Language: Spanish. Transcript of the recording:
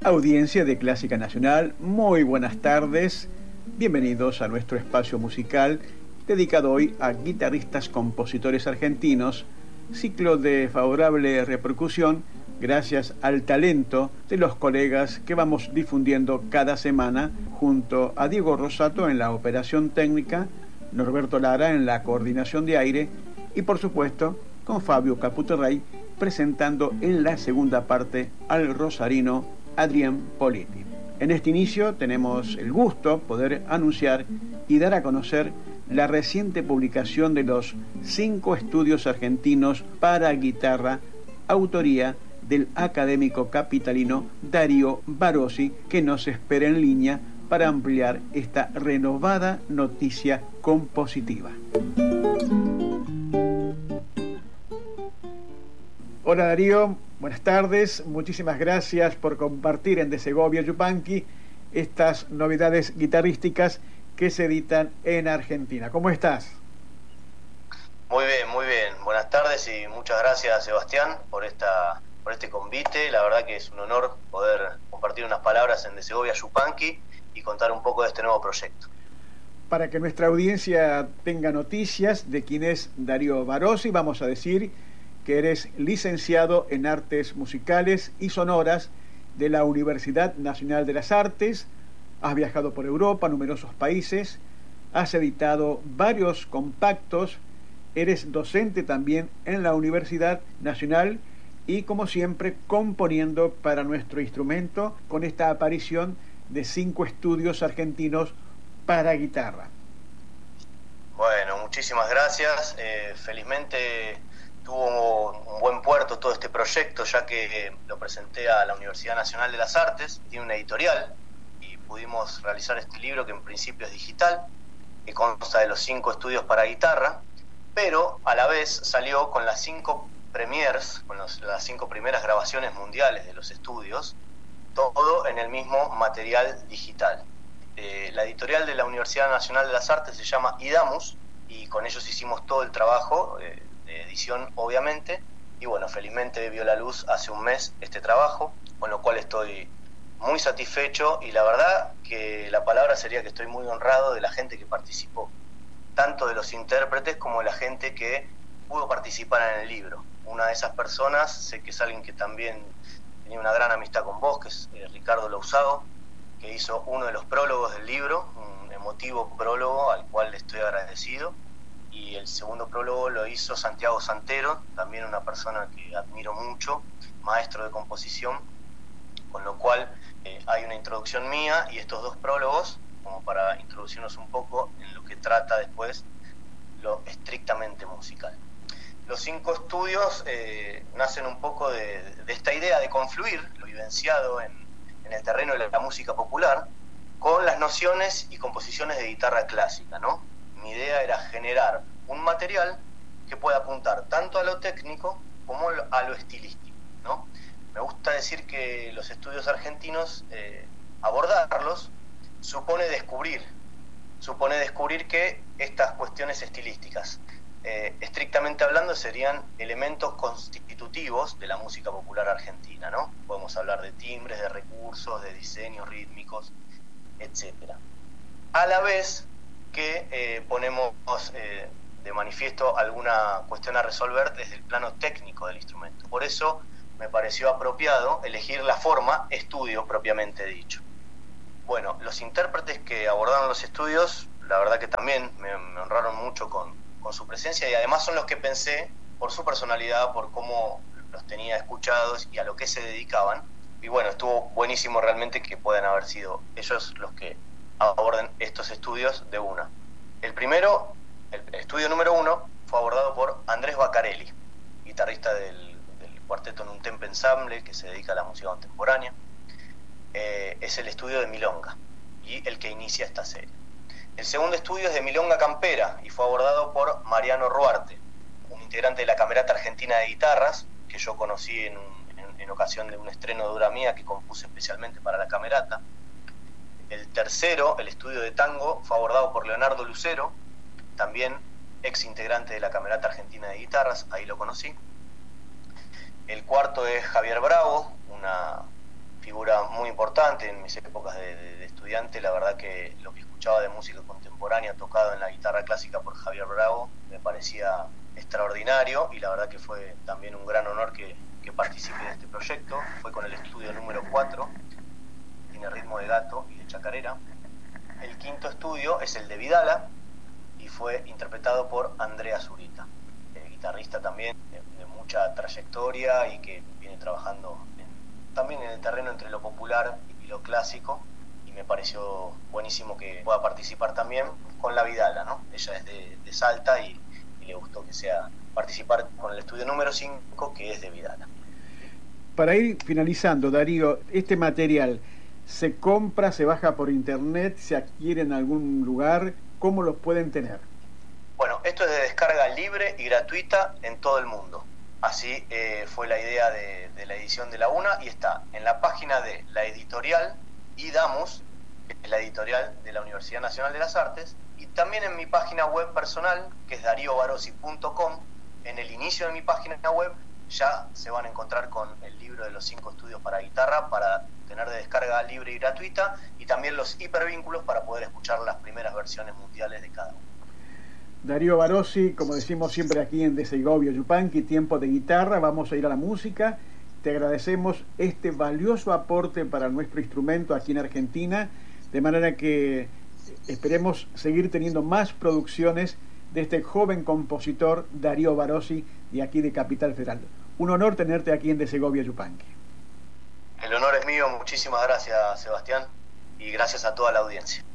Audiencia de Clásica Nacional, muy buenas tardes. Bienvenidos a nuestro espacio musical dedicado hoy a guitarristas compositores argentinos, ciclo de favorable repercusión gracias al talento de los colegas que vamos difundiendo cada semana junto a Diego Rosato en la operación técnica, Norberto Lara en la coordinación de aire y por supuesto con Fabio Caputo-Rey presentando en la segunda parte al rosarino Adrián Politi. En este inicio tenemos el gusto poder anunciar y dar a conocer la reciente publicación de los 5 estudios argentinos para guitarra, autoría del académico capitalino Darío Barossi, que nos espera en línea para ampliar esta renovada noticia compositiva. Hola Darío, buenas tardes, muchísimas gracias por compartir en De Segovia Yupanqui estas novedades guitarrísticas que se editan en Argentina. ¿Cómo estás? Muy bien, muy bien. Buenas tardes y muchas gracias, Sebastián, por este convite. La verdad que es un honor poder compartir unas palabras en De Segovia Yupanqui y contar un poco de este nuevo proyecto. Para que nuestra audiencia tenga noticias de quién es Darío Barossi, vamos a decir que eres licenciado en Artes Musicales y Sonoras de la Universidad Nacional de las Artes, has viajado por Europa, numerosos países, has editado varios compactos, eres docente también en la Universidad Nacional y, como siempre, componiendo para nuestro instrumento con esta aparición de 5 estudios argentinos para guitarra. Bueno, muchísimas gracias. Felizmente tuvo un buen puerto todo este proyecto, ya que lo presenté a la Universidad Nacional de las Artes, tiene una editorial, y pudimos realizar este libro que en principio es digital, que consta de los 5 estudios para guitarra, pero a la vez salió con las 5 premiers, con las 5 primeras grabaciones mundiales de los estudios, todo en el mismo material digital. La editorial de la Universidad Nacional de las Artes se llama IDAMUS, y con ellos hicimos todo el trabajo de edición, obviamente, y bueno, felizmente vio la luz hace un mes este trabajo, con lo cual estoy muy satisfecho, y la verdad que la palabra sería que estoy muy honrado de la gente que participó, tanto de los intérpretes como de la gente que pudo participar en el libro. Una de esas personas, sé que es alguien que también tenía una gran amistad con vos, que es Ricardo Lousado, que hizo uno de los prólogos del libro, un emotivo prólogo al cual le estoy agradecido, y el segundo prólogo lo hizo Santiago Santero, también una persona que admiro mucho, maestro de composición, con lo cual hay una introducción mía y estos 2 prólogos, como para introducirnos un poco en lo que trata después lo estrictamente musical. Los 5 estudios nacen un poco de esta idea de confluir lo vivenciado en el terreno de la música popular con las nociones y composiciones de guitarra clásica, ¿no? Mi idea era generar un material que pueda apuntar tanto a lo técnico como a lo estilístico, ¿no? Me gusta decir que los estudios argentinos, abordarlos, supone descubrir que estas cuestiones estilísticas, estrictamente hablando, serían elementos constitutivos de la música popular argentina, ¿no? Podemos hablar de timbres, de recursos, de diseños rítmicos, etcétera. A la vez que ponemos de manifiesto alguna cuestión a resolver desde el plano técnico del instrumento. Por eso me pareció apropiado elegir la forma estudio propiamente dicho. Bueno, los intérpretes que abordaron los estudios, la verdad que también me honraron mucho con su presencia, y además son los que pensé por su personalidad, por cómo los tenía escuchados y a lo que se dedicaban. Y bueno, estuvo buenísimo realmente que puedan haber sido ellos los que aborden estos estudios de una. El primero, el estudio número 1, fue abordado por Andrés Baccarelli, guitarrista del cuarteto Nuntempe Ensemble, que se dedica a la música contemporánea. Es el estudio de Milonga y el que inicia esta serie. El segundo estudio es de Milonga Campera y fue abordado por Mariano Ruarte, un integrante de la Camerata Argentina de Guitarras, que yo conocí en ocasión de un estreno de obra mía que compuse especialmente para la Camerata. El tercero, el estudio de tango, fue abordado por Leonardo Lucero, también ex integrante de la Camerata Argentina de Guitarras, ahí lo conocí. El cuarto es Javier Bravo, una figura muy importante estudiante, en mis épocas de estudiante, la verdad que lo que escuchaba de música contemporánea tocado en la guitarra clásica por Javier Bravo me parecía extraordinario, y la verdad que fue también un gran honor que participe de este proyecto. Fue con el estudio número 4, tiene ritmo de gato y de chacarera. El quinto estudio es el de Vidala y fue interpretado por Andrea Zurita, guitarrista también de mucha trayectoria y que viene trabajando también en el terreno entre lo popular y lo clásico, y me pareció buenísimo que pueda participar también con la Vidala, ¿no? Ella es de Salta y le gustó que sea participar con el estudio número 5, que es de Vidala. Para ir finalizando, Darío, este material se compra, se baja por internet, se adquiere en algún lugar, ¿cómo los pueden tener? Bueno, esto es de descarga libre y gratuita en todo el mundo. Así fue la idea de la edición de la UNA, y está en la página de la editorial IDAMUS, que es la editorial de la Universidad Nacional de las Artes, y también en mi página web personal, que es dariobarossi.com. En el inicio de mi página web ya se van a encontrar con el libro de los 5 estudios para guitarra, para tener de descarga libre y gratuita, y también los hipervínculos para poder escuchar las primeras versiones mundiales de cada uno. Darío Barossi, como decimos siempre aquí en De Segovia Yupanqui, tiempo de guitarra, vamos a ir a la música. Te agradecemos este valioso aporte para nuestro instrumento aquí en Argentina, de manera que esperemos seguir teniendo más producciones de este joven compositor Darío Barossi, de aquí de Capital Federal. Un honor tenerte aquí en De Segovia Yupanqui. El honor es mío, muchísimas gracias, Sebastián, y gracias a toda la audiencia.